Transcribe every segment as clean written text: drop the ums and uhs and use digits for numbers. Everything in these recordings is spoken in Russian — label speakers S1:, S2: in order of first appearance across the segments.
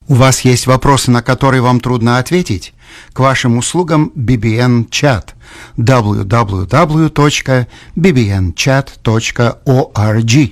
S1: У вас есть вопросы, на которые вам трудно ответить? К вашим услугам BBN-чат www.bbnchat.org.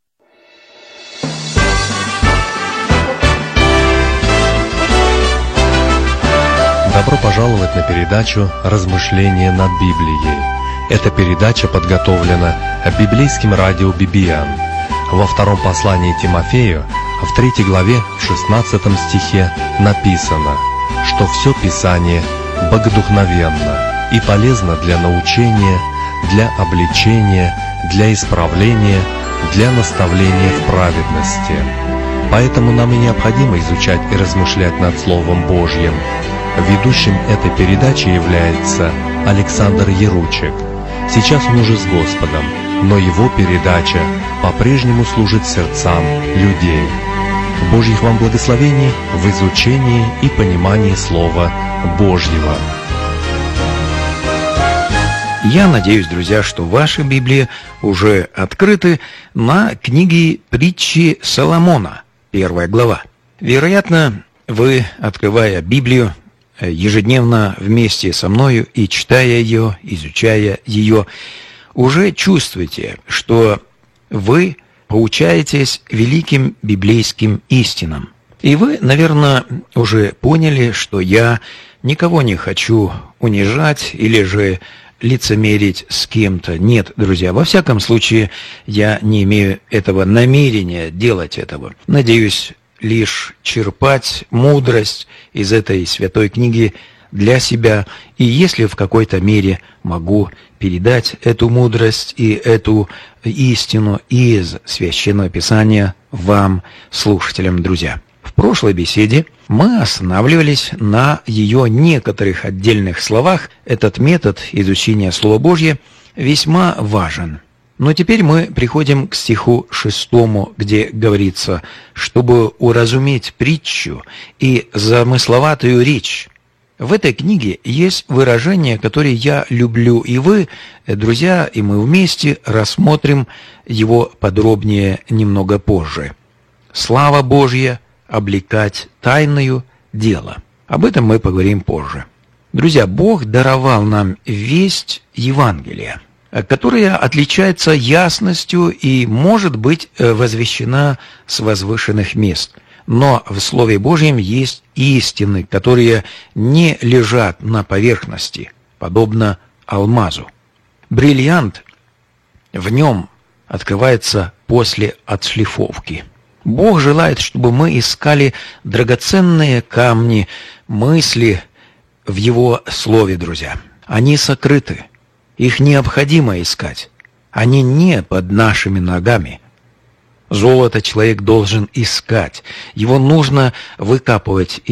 S2: Добро пожаловать на передачу «Размышления над Библией». Эта передача подготовлена библейским радио BBN. Во втором послании Тимофею, в 3 главе, в 16 стихе написано, что все Писание богодухновенно и полезно для научения, для обличения, для исправления, для наставления в праведности. Поэтому нам и необходимо изучать и размышлять над Словом Божьим. Ведущим этой передачи является Александр Яручек. Сейчас он уже с Господом, но его передача по-прежнему служит сердцам людей. Божьих вам благословений в изучении и понимании Слова Божьего.
S3: Я надеюсь, друзья, что ваши Библии уже открыты на книге Притчи Соломона, 1 глава. Вероятно, вы, открывая Библию, ежедневно вместе со мною и читая ее, изучая ее, уже чувствуете, что вы поучаетесь великим библейским истинам. И вы, наверное, уже поняли, что я никого не хочу унижать или же лицемерить с кем-то. Нет, друзья, во всяком случае, я не имею этого намерения делать этого. Надеюсь, лишь черпать мудрость из этой святой книги для себя, и если в какой-то мере могу передать эту мудрость и эту истину из Священного Писания вам, слушателям, друзья. В прошлой беседе мы останавливались на ее некоторых отдельных словах. Этот метод изучения Слова Божьего весьма важен. Но теперь мы приходим к стиху 6, где говорится: «Чтобы уразуметь притчу и замысловатую речь». В этой книге есть выражение, которое я люблю, и вы, друзья, и мы вместе рассмотрим его подробнее немного позже. «Слава Божья облекать тайною дело». Об этом мы поговорим позже. Друзья, Бог даровал нам весть Евангелия, которая отличается ясностью и может быть возвещена с возвышенных мест. Но в Слове Божьем есть истины, которые не лежат на поверхности, подобно алмазу. Бриллиант в нем открывается после отшлифовки. Бог желает, чтобы мы искали драгоценные камни, мысли в Его Слове, друзья. Они сокрыты. Их необходимо искать. Они не под нашими ногами. Золото человек должен искать. Его нужно выкапывать